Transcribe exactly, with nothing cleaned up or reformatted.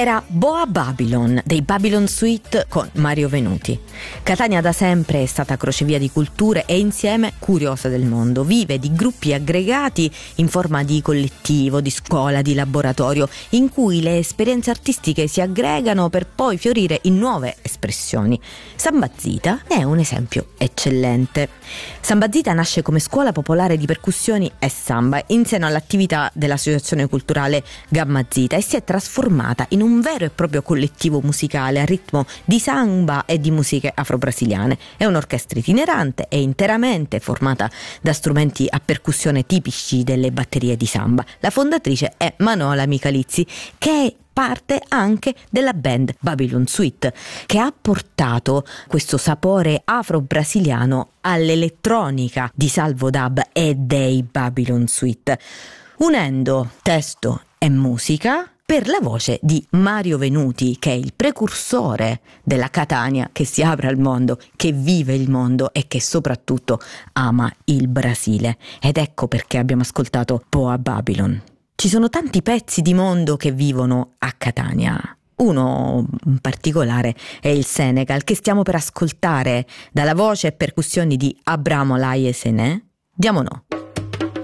Era Boa Babylon dei Babylon Suite con Mario Venuti. Catania da sempre è stata crocevia di culture e insieme curiosa del mondo. Vive di gruppi aggregati in forma di collettivo, di scuola, di laboratorio, in cui le esperienze artistiche si aggregano per poi fiorire in nuove espressioni. Samba Zita è un esempio eccellente. Samba Zita nasce come scuola popolare di percussioni e samba in seno all'attività dell'associazione culturale Gamma Zita e si è trasformata in un vero e proprio collettivo musicale a ritmo di samba e di musiche afro-brasiliane. È un'orchestra itinerante e interamente formata da strumenti a percussione tipici delle batterie di samba. La fondatrice è Manola Michalizzi, che è parte anche della band Babylon Suite, che ha portato questo sapore afro-brasiliano all'elettronica di Salvo Dab e dei Babylon Suite, unendo testo e musica per la voce di Mario Venuti, che è il precursore della Catania che si apre al mondo, che vive il mondo e che soprattutto ama il Brasile. Ed ecco perché abbiamo ascoltato Boa Babylon. Ci sono tanti pezzi di mondo che vivono a Catania. Uno in particolare è il Senegal, che stiamo per ascoltare dalla voce e percussioni di Abramo Laye Sené. Diamo no.